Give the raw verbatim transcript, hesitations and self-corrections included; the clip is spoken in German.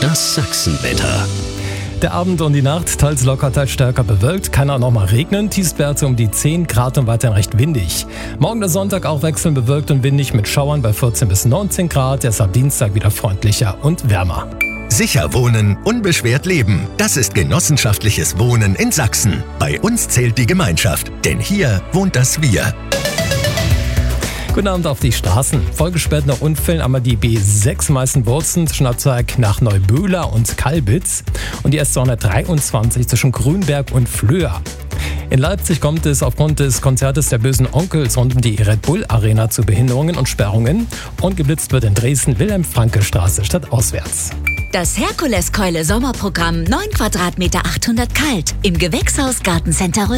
Das Sachsenwetter. Der Abend und die Nacht teils locker, teils stärker bewölkt, kann auch noch mal regnen. Tiefstwerte um die zehn Grad und weiterhin recht windig. Morgen der Sonntag auch wechselnd bewölkt und windig mit Schauern bei vierzehn bis neunzehn Grad. Erst ab Dienstag wieder freundlicher und wärmer. Sicher wohnen, unbeschwert leben. Das ist genossenschaftliches Wohnen in Sachsen. Bei uns zählt die Gemeinschaft, denn hier wohnt das Wir. Guten Abend auf die Straßen. Vollgesperrt nach Unfällen einmal die B sechs Meißen-Bozen zwischen Abzweig nach Neuböhler und Kalbitz und die S zweihundertdreiundzwanzig zwischen Grünberg und Flöa. In Leipzig kommt es aufgrund des Konzertes der bösen Onkels rund um die Red Bull Arena zu Behinderungen und Sperrungen und geblitzt wird in Dresden Wilhelm-Franke-Straße stadtauswärts. Das Herkules-Keule Sommerprogramm neun Quadratmeter achthundert kalt im Gewächshaus Gartencenter